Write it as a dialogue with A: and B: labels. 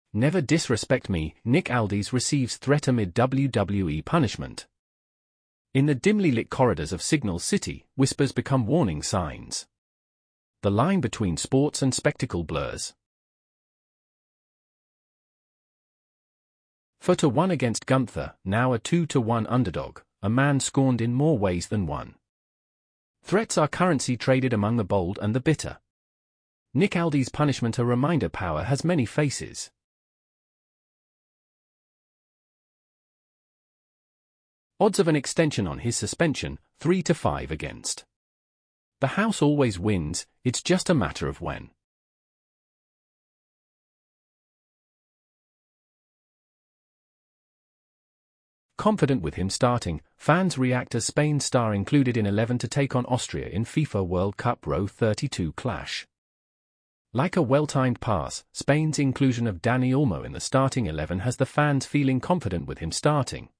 A: Never disrespect me, Nick Aldis receives threat amid WWE punishment. In the dimly lit corridors of Signal City, whispers become warning signs. The line between sports and spectacle blurs. 4-1 against Gunther, now a 2-1 underdog, a man scorned in more ways than one. Threats are currency traded among the bold and the bitter. Nick Aldis' punishment a reminder power has many faces. Odds of an extension on his suspension, 3-5 against. The house always wins, it's just a matter of when. Confident with him starting, fans react as Spain's star included in 11 to take on Austria in FIFA World Cup Row 32 clash. Like a well-timed pass, Spain's inclusion of Dani Olmo in the starting 11 has the fans feeling confident with him starting.